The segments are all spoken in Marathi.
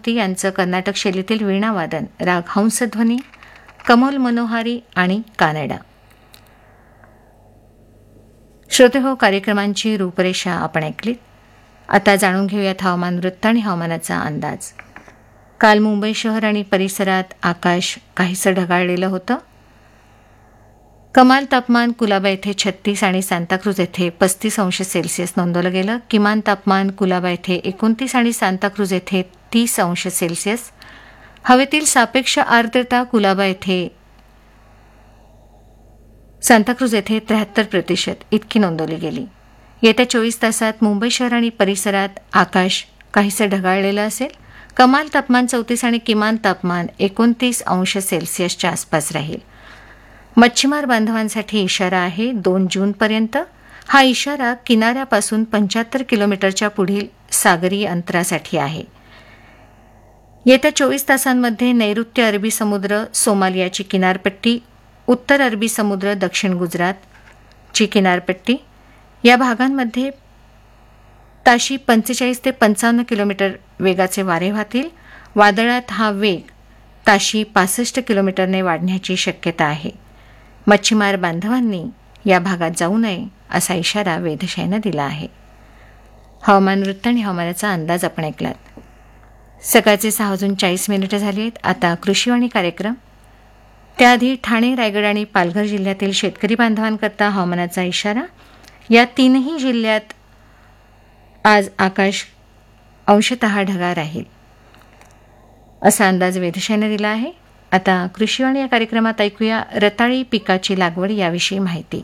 कृष्णमूर्ती यांचं कर्नाटक शैलीतील वीणावादन, राग हंसध्वनी, कमल मनोहारी आणि कानडा. श्रोतेहो, कार्यक्रमांची रूपरेषा आपण ऐकलीत. आता जाणून घेऊयात हवामान वृत्त आणि हवामानाचा अंदाज. काल मुंबई शहर आणि परिसरात आकाश काहीसं ढगाळलेलं होतं. कमाल तापमान कुलाबा येथे 36 आणि सांताक्रूज येथे 35 अंश सेल्सिअस नोंदवलं गेलं. किमान तापमान कुलाबा येथे 29 आणि सांताक्रूज येथे 30 अंश सेल्सिअस. हवेतील सापेक्ष आर्द्रता कुलाबा येथे सांताक्रूज येथे 73% इतकी नोंदवली गेली. येत्या 24 तासात मुंबई शहर आणि परिसरात आकाश काहीसं ढगाळलेलं असेल. कमाल तापमान 34 आणि किमान तापमान 29 अंश सेल्सिअसच्या आसपास राहील. मच्छीमार बांधवांसाठी इशारा आहे 2 जूनपर्यंत. हा इशारा किनाऱ्यापासून 75 किलोमीटरच्या पुढील सागरी अंतरासाठी आहे. येत्या 24 तासांमध्ये नैऋत्य अरबी समुद्र, सोमालियाची किनारपट्टी, उत्तर अरबी समुद्र, दक्षिण गुजरातची किनारपट्टी या भागांमध्ये ताशी 45 ते 55 किलोमीटर वेगाचे वारे वाहतील. वादळात हा वेग ताशी 65 किलोमीटरने वाढण्याची शक्यता आहे. मच्छीमार बांधवांनी या भागात जाऊ नये असा इशारा वेधशाळेनं दिला आहे. हवामान वृत्त आणि हवामानाचा अंदाज आपण ऐकलात. सकाळचे 6:40 झाले आहेत. आता कृषीवाणी कार्यक्रम. त्याआधी ठाणे, रायगड आणि पालघर जिल्ह्यातील शेतकरी बांधवांकरता हवामानाचा इशारा. या तीनही जिल्ह्यात आज आकाश अंशतः ढगाळ राहील असा अंदाज वेधशाळेने दिला आहे. आता कृषीवाणी या कार्यक्रमात ऐकूया रताळी पिकाची लागवड याविषयी माहिती.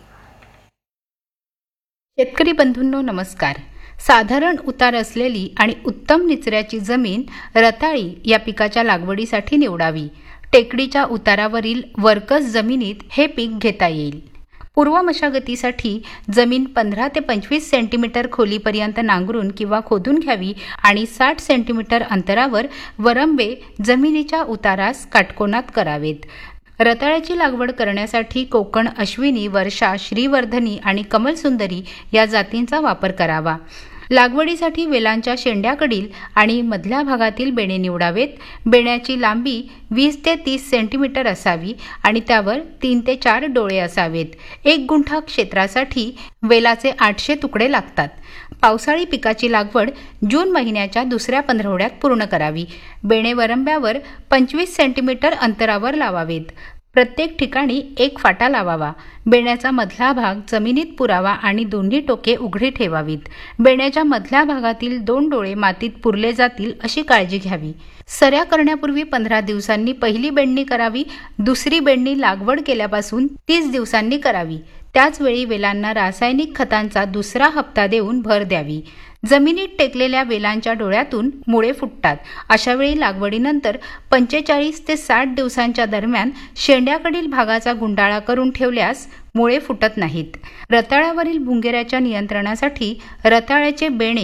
शेतकरी बंधूंनो नमस्कार. साधारण उतार असलेली आणि उत्तम निचऱ्याची जमीन रताळी या पिकाच्या लागवडीसाठी निवडावी. टेकडीच्या उतारावरील वरकस जमिनीत हे पीक घेता येईल. पूर्व मशागतीसाठी जमीन 15 ते 25 सेंटीमीटर खोलीपर्यंत नांगरून किंवा खोदून घ्यावी आणि 60 सेंटीमीटर अंतरावर वरंबे जमिनीच्या उतारास काटकोनात करावेत. रताळ्याची लागवड करण्यासाठी कोकण अश्विनी, वर्षा, श्रीवर्धनी आणि कमलसुंदरी या जातींचा वापर करावा. लागवडीसाठी वेलांच्या शेंड्याकडील आणि मधल्या भागातील बेणे निवडावेत. बेण्याची लांबी 20 ते 30 सेंटीमीटर असावी आणि त्यावर 3 ते 4 डोळे असावेत. 1 गुंठा क्षेत्रासाठी वेलाचे 800 तुकडे लागतात. पावसाळी पिकाची लागवड जून महिन्याच्या दुसऱ्या पंधरवड्यात पूर्ण करावी. बेणे वरंब्यावर 25 सेंटीमीटर अंतरावर लावावेत. प्रत्येक ठिकाणी 1 फाटा लावावा. बेण्याचा मधला भाग जमिनीत पुरावा आणि दोन्ही टोके उघडी ठेवावीत. बेण्याच्या मधल्या भागातील 2 डोळे मातीत पुरले जातील अशी काळजी घ्यावी. सऱ्या करण्यापूर्वी 15 दिवसांनी पहिली बेंडणी करावी. दुसरी बेंडणी लागवड केल्यापासून 30 दिवसांनी करावी. त्याचवेळी वेलांना रासायनिक खतांचा दुसरा हप्ता देऊन भर द्यावी. जमिनीत टेकलेल्या वेलांच्या डोळ्यातून मुळे फुटतात. अशावेळी लागवडीनंतर 45 ते 60 दिवसांच्या दरम्यान शेंड्याकडील भागाचा गुंडाळा करून ठेवल्यास मुळे फुटत नाहीत. रताळ्यावरील भुंगेऱ्याच्या नियंत्रणासाठी रताळ्याचे बेणे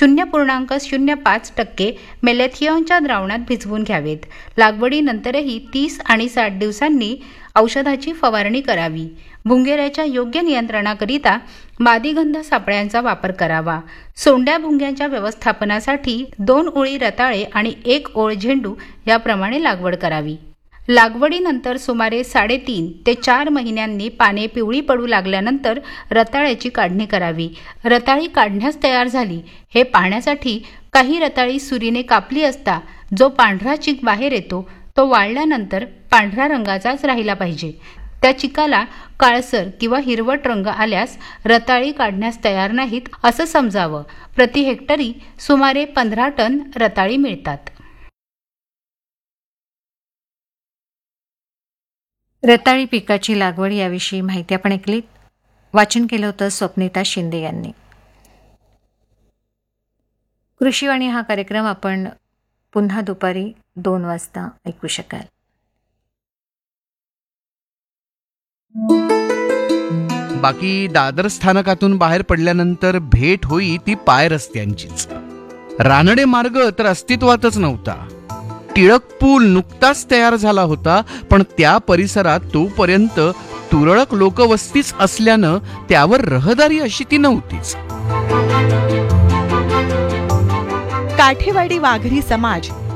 0.05% मेलॅथिओनच्या द्रावणात भिजवून घ्यावेत. लागवडीनंतरही 30 आणि 60 दिवसांनी औषधाची फवारणी करावी. भुंगेऱ्याच्या योग्य नियंत्रणाकरिता मादीगंध सापळ्यांचा वापर करावा. सोंड्या भुंग्यांच्या व्यवस्थापनासाठी 2 ओळी रताळे आणि 1 ओळ झेंडू याप्रमाणे लागवड करावी. लागवडीनंतर सुमारे 3.5 ते 4 महिन्यांनी पाने पिवळी पडू लागल्यानंतर रताळ्याची काढणी करावी. रताळी काढण्यास तयार झाली हे पाहण्यासाठी काही रताळी सुरीने कापली असता जो पांढरा चीक बाहेर येतो तो वाळल्यानंतर पांढऱ्या रंगाचाच राहिला पाहिजे. त्या चिकाला काळसर किंवा हिरवट रंग आल्यास रताळी काढण्यास तयार नाहीत असं समजावं. प्रति हेक्टरी सुमारे 15 टन रताळी मिळतात. रताळी पिकाची लागवड याविषयी माहिती आपण ऐकलीत. वाचन केलं होतं स्वप्निता शिंदे यांनी. कृषीवाणी हा कार्यक्रम आपण पुन्हा दुपारी 2 वाजता ऐकू शकाल. बाकी दादर स्थानकातून बाहेर पडल्यानंतर भेट होई ती पाय रस्त्यांचीच. रानडे मार्ग तर अस्तित्वातच नव्हता. टिळक पूल नुकताच तयार झाला होता, पण त्या परिसरात तोपर्यंत तुरळक लोकवस्तीच असल्यानं त्यावर रहदारी अशी ती नव्हतीच. काठेवाडी वाघरी समाज